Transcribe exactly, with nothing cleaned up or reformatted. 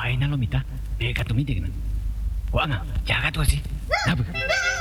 Ay, na lo mitad. Pega tu mite, ¿no? Guanga, ya gato así. Nabu.